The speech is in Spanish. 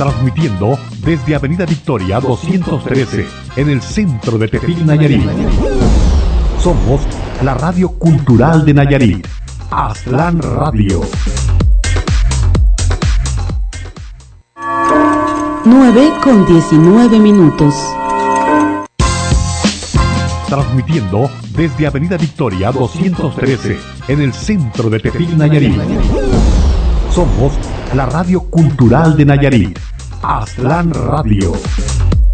Transmitiendo desde Avenida Victoria 213, en el centro de Tepic, Nayarit. Somos la radio cultural de Nayarit. Aztlán Radio. 9:19. Transmitiendo desde Avenida Victoria 213, en el centro de Tepic, Nayarit. Somos la radio cultural de Nayarit. Aztlán Radio.